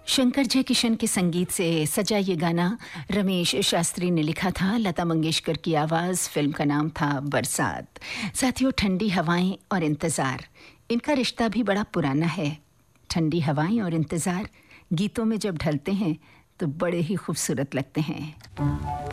शंकर जयकिशन के संगीत से सजा ये गाना रमेश शास्त्री ने लिखा था। लता मंगेशकर की आवाज़। फिल्म का नाम था बरसात। साथियों, ठंडी हवाएं और इंतज़ार, इनका रिश्ता भी बड़ा पुराना है। ठंडी हवाएं और इंतज़ार गीतों में जब ढलते हैं तो बड़े ही खूबसूरत लगते हैं।